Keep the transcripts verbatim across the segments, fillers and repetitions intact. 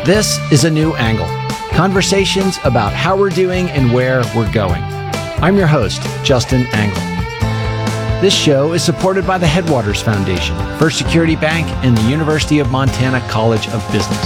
This is A New Angle, conversations about how we're doing and where we're going. I'm your host, Justin Angle. This show is supported by the Headwaters Foundation, First Security Bank, and the University of Montana College of Business.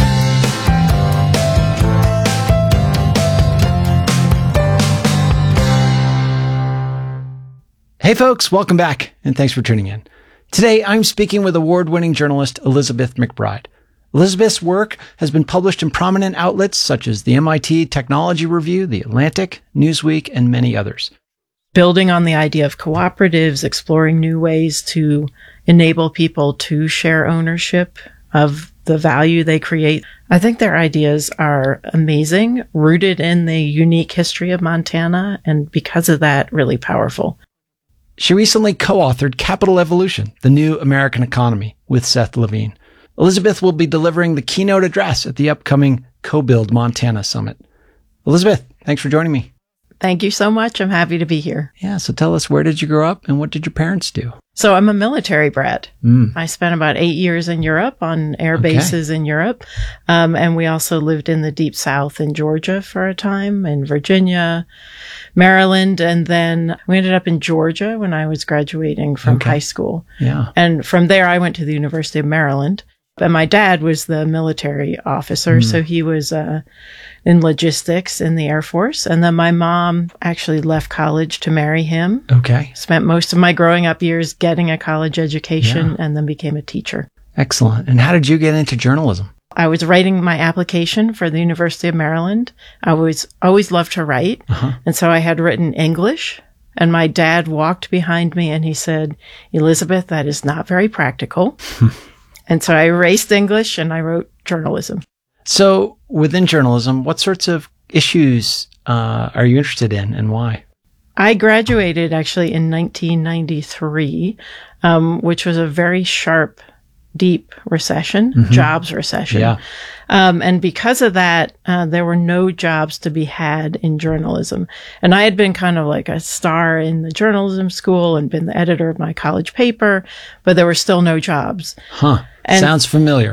Hey folks, welcome back, and thanks for tuning in. Today, I'm speaking with award-winning journalist Elizabeth McBride. Elizabeth's work has been published in prominent outlets such as the M I T Technology Review, The Atlantic, Newsweek, and many others. Building on the idea of cooperatives, exploring new ways to enable people to share ownership of the value they create. I think their ideas are amazing, rooted in the unique history of Montana, and because of that, really powerful. She recently co-authored Capital Evolution, The New American Economy, with Seth Levine. Elizabeth will be delivering the keynote address at the upcoming Co-Build Montana Summit. Elizabeth, thanks for joining me. Thank you so much. I'm happy to be here. Yeah, so tell us, where did you grow up and what did your parents do? So I'm a military brat. Mm. I spent about eight years in Europe on air bases okay. in Europe. Um, and we also lived in the Deep South in Georgia for a time, in Virginia, Maryland. And then we ended up in Georgia when I was graduating from okay. high school. Yeah. And from there, I went to the University of Maryland. And my dad was the military officer, mm. so he was uh, in logistics in the Air Force. And then my mom actually left college to marry him. Okay. Spent most of my growing up years getting a college education, yeah. and then became a teacher. Excellent. And how did you get into journalism? I was writing my application for the University of Maryland. I was always loved to write, uh-huh. and so I had written English. And my dad walked behind me and he said, "Elizabeth, that is not very practical." And so I erased English and I wrote journalism. So within journalism, what sorts of issues uh, are you interested in and why? I graduated actually in nineteen ninety-three, um, which was a very sharp, deep recession, mm-hmm. jobs recession. Yeah. Um, and because of that, uh, there were no jobs to be had in journalism. And I had been kind of like a star in the journalism school and been the editor of my college paper, but there were still no jobs. Huh. And sounds familiar.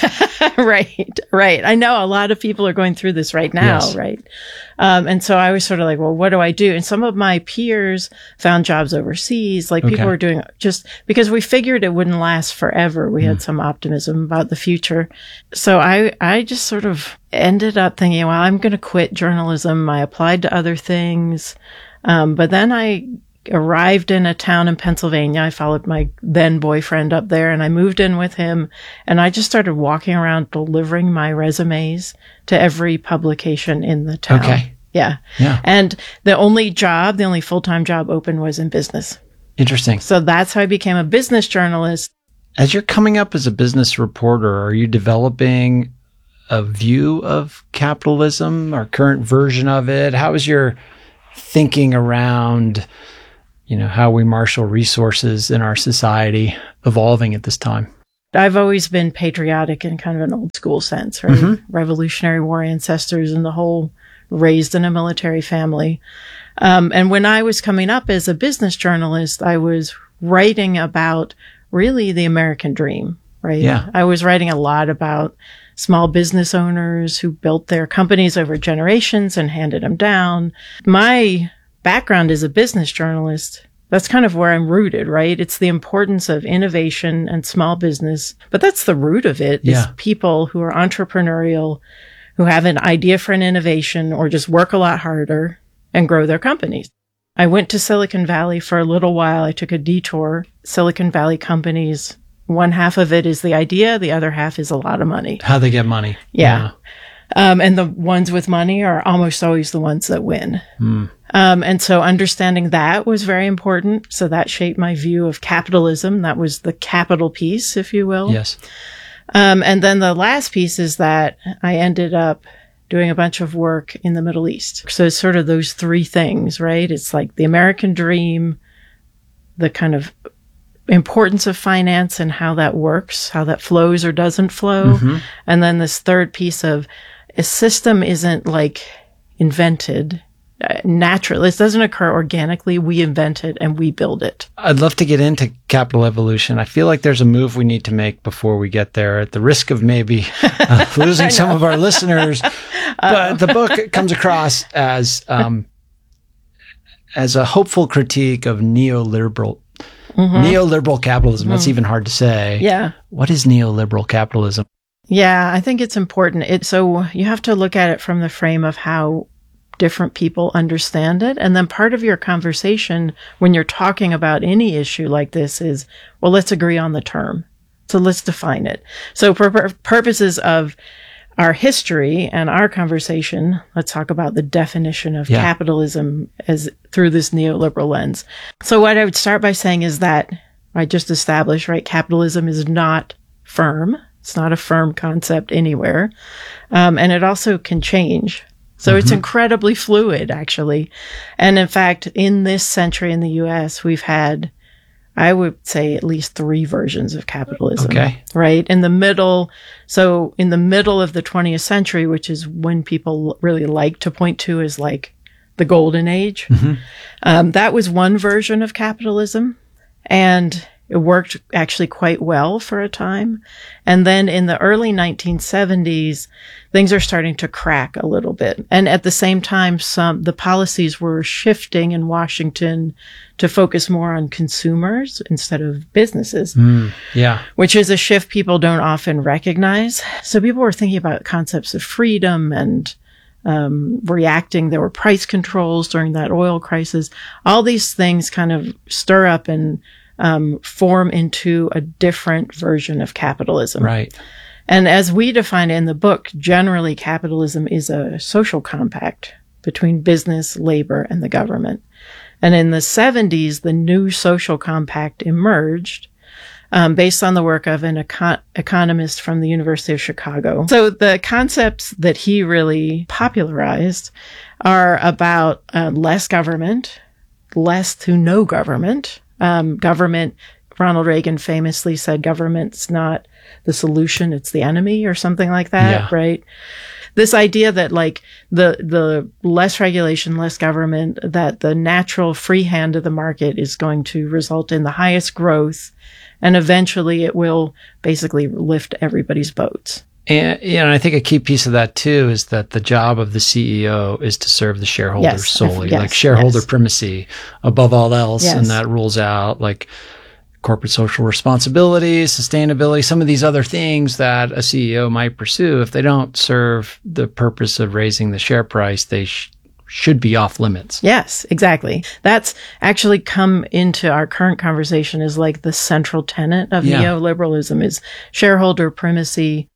Right, right. I know a lot of people are going through this right now, yes. right? Um, and so I was sort of like, well, what do I do? And some of my peers found jobs overseas. Like people okay. were doing just because we figured it wouldn't last forever. We mm. had some optimism about the future. So I, I just sort of ended up thinking, well, I'm going to quit journalism. I applied to other things. Um, but then I arrived in a town in Pennsylvania. I followed my then boyfriend up there and I moved in with him, and I just started walking around delivering my resumes to every publication in the town. Okay. Yeah. Yeah. And the only job, the only full-time job open was in business. Interesting. So that's how I became a business journalist. As you're coming up as a business reporter, are you developing a view of capitalism or current version of it? How is your thinking around, you know, how we marshal resources in our society evolving at this time? I've always been patriotic in kind of an old school sense, right? Mm-hmm. Revolutionary War ancestors and the whole raised in a military family. Um, and when I was coming up as a business journalist, I was writing about really the American dream, right? Yeah. I was writing a lot about small business owners who built their companies over generations and handed them down. My background as a business journalist, that's kind of where I'm rooted, right? It's the importance of innovation and small business, but that's the root of it, yeah. is people who are entrepreneurial, who have an idea for an innovation or just work a lot harder and grow their companies. I went to Silicon Valley for a little while. I took a detour. Silicon Valley companies, one half of it is the idea, the other half is a lot of money. How they get money. Yeah. yeah. Um, and the ones with money are almost always the ones that win. Mm. Um, and so understanding that was very important. So that shaped my view of capitalism. That was the capital piece, if you will. Yes. Um, and then the last piece is that I ended up doing a bunch of work in the Middle East. So it's sort of those three things, right? It's like the American dream, the kind of importance of finance and how that works, how that flows or doesn't flow. Mm-hmm. And then this third piece of a system isn't like invented. uh, natural. This doesn't occur organically. We invent it and we build it. I'd love to get into capital evolution. I feel like there's a move we need to make before we get there, at the risk of maybe uh, losing some of our listeners. But the book comes across as um, as a hopeful critique of neoliberal mm-hmm. neoliberal capitalism. That's mm. even hard to say. Yeah. What is neoliberal capitalism? Yeah, I think it's important. It, so you have to look at it from the frame of how different people understand it. And then part of your conversation when you're talking about any issue like this is, well, let's agree on the term. So let's define it. So for pur- purposes of our history and our conversation, let's talk about the definition of yeah. capitalism as through this neoliberal lens. So what I would start by saying is that I just established, right, capitalism is not firm. It's not a firm concept anywhere. Um, and it also can change. So mm-hmm. it's incredibly fluid, actually. And in fact, in this century in the U S, we've had, I would say, at least three versions of capitalism. Okay. Right? In the middle, so in the middle of the twentieth century, which is when people really like to point to as like the golden age, mm-hmm. um, that was one version of capitalism. And it worked actually quite well for a time. And then in the early nineteen seventies, things are starting to crack a little bit. And at the same time, some, the policies were shifting in Washington to focus more on consumers instead of businesses. Mm, yeah. Which is a shift people don't often recognize. So people were thinking about concepts of freedom and um, reacting. There were price controls during that oil crisis. All these things kind of stir up and Um, form into a different version of capitalism. Right. And as we define it in the book, generally capitalism is a social compact between business, labor, and the government. And in the seventies, the new social compact emerged um, based on the work of an econ- economist from the University of Chicago. So the concepts that he really popularized are about uh, less government, less to no government. Um, government, Ronald Reagan famously said government's not the solution, it's the enemy or something like that, yeah. right? This idea that like the, the less regulation, less government, that the natural free hand of the market is going to result in the highest growth and eventually it will basically lift everybody's boats. And, you know, I think a key piece of that too is that the job of the C E O is to serve the shareholders yes, solely, yes, like shareholder yes. primacy above all else. Yes. And that rules out like corporate social responsibility, sustainability, some of these other things that a C E O might pursue. If they don't serve the purpose of raising the share price, they sh- should be off limits. Yes, exactly. That's actually come into our current conversation as like the central tenet of yeah. neoliberalism is shareholder primacy.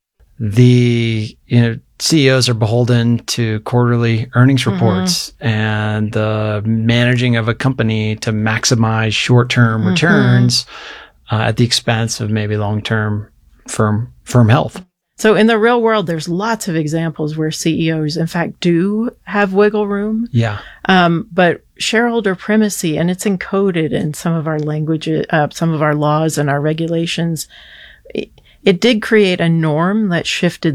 The, you know, C E Os are beholden to quarterly earnings reports mm-hmm. and the managing of a company to maximize short-term mm-hmm. returns uh, at the expense of maybe long-term firm firm health. So in the real world, there's lots of examples where C E Os, in fact, do have wiggle room. Yeah. Um, but shareholder primacy, and it's encoded in some of our languages, uh, some of our laws and our regulations. It, It did create a norm that shifted